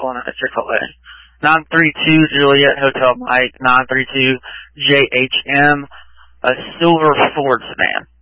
pulling out a Chick-fil-A. 932 Juliet Hotel Mike, 932 JHM, a silver Ford sedan.